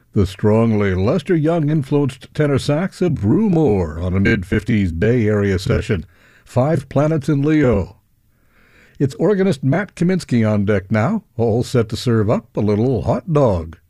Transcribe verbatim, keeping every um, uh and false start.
The strongly Lester Young-influenced tenor sax of Brew Moore on a mid-fifties Bay Area session, Five Planets in Leo. It's organist Matt Kaminsky on deck now, all set to serve up a little hot dog.